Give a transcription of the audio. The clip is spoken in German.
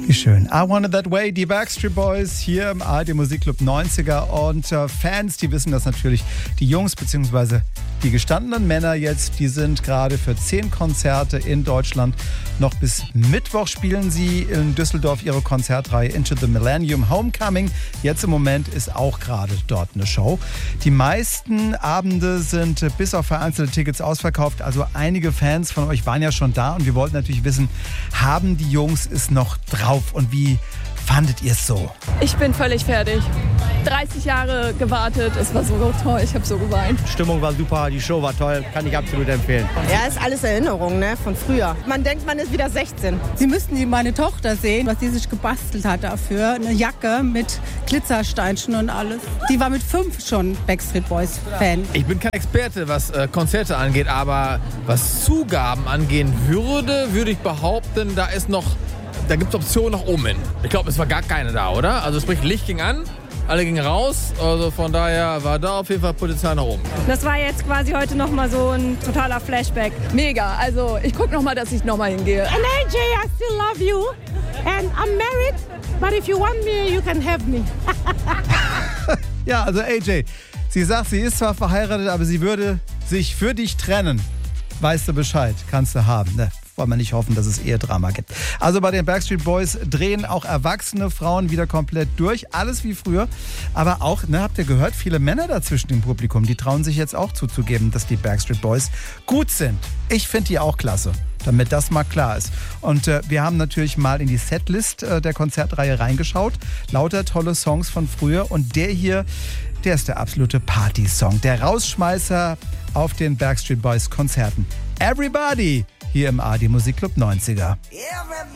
Wie schön. I Want It That Way, die Backstreet Boys hier im ARD Musikclub 90er. Und Fans, die wissen das natürlich. Die Jungs bzw. die gestandenen Männer jetzt, die sind gerade für 10 Konzerte in Deutschland. Noch bis Mittwoch spielen sie in Düsseldorf ihre Konzertreihe Into the Millennium Homecoming. Jetzt im Moment ist auch gerade dort eine Show. Die meisten Abende sind bis auf vereinzelte Tickets ausverkauft. Also einige Fans von euch waren ja schon da und wir wollten natürlich wissen, haben die Jungs es noch drauf und wie fandet ihr es so? Ich bin völlig fertig. 30 Jahre gewartet, es war so toll, ich habe so geweint. Stimmung war super, die Show war toll, kann ich absolut empfehlen. Ja, ist alles Erinnerung, ne, von früher. Man denkt, man ist wieder 16. Sie müssten meine Tochter sehen, was sie sich gebastelt hat dafür. Eine Jacke mit Glitzersteinchen und alles. Die war mit 5 schon Backstreet Boys Fan. Ich bin kein Experte, was Konzerte angeht, aber was Zugaben angehen würde ich behaupten, da gibt es Optionen nach oben hin. Ich glaube, es war gar keine da, oder? Also sprich, Licht ging an, alle gingen raus. Also von daher war da auf jeden Fall Potenzial nach oben. Das war jetzt quasi heute nochmal so ein totaler Flashback. Mega, also ich gucke nochmal, dass ich nochmal hingehe. And AJ, I still love you. And I'm married, but if you want me, you can have me. Ja, also AJ, sie sagt, sie ist zwar verheiratet, aber sie würde sich für dich trennen. Weißt du Bescheid, kannst du haben, ne? Wollen wir nicht hoffen, dass es Ehedrama gibt. Also bei den Backstreet Boys drehen auch erwachsene Frauen wieder komplett durch. Alles wie früher. Aber auch, ne, habt ihr gehört, viele Männer dazwischen im Publikum, die trauen sich jetzt auch zuzugeben, dass die Backstreet Boys gut sind. Ich finde die auch klasse, damit das mal klar ist. Und wir haben natürlich mal in die Setlist der Konzertreihe reingeschaut. Lauter tolle Songs von früher. Und der hier, der ist der absolute Party-Song. Der Rausschmeißer auf den Backstreet Boys Konzerten. Everybody! Hier im ARD Musikclub 90er. Everybody.